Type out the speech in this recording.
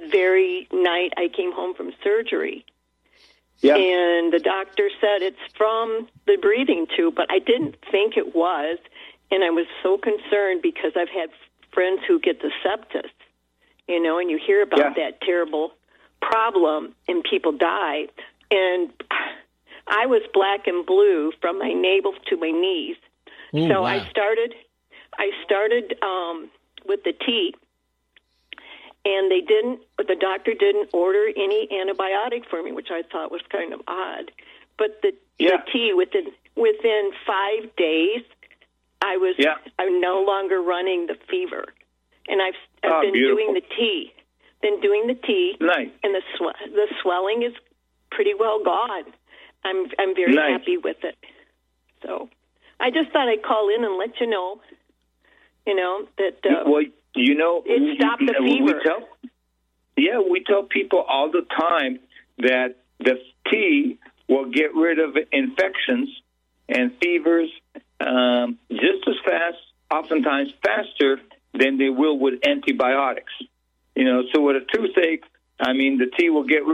that very night I came home from surgery. Yeah. And the doctor said it's from the breathing tube, but I didn't think it was. And I was so concerned because I've had friends who get the sepsis, and you hear about that terrible problem and people die. And I was black and blue from my navel to my knees. Ooh, so wow. I started with the tea. And the doctor didn't order any antibiotic for me, which I thought was kind of odd. But the tea, within 5 days, I'm no longer running the fever. And I've been beautiful. doing the tea. Nice. And the swelling is pretty well gone. I'm very happy with it. So I just thought I'd call in and let you know, that it stopped the fever. We tell people all the time that the tea will get rid of infections and fevers just as fast, oftentimes faster than they will with antibiotics. So with a toothache, the tea will get rid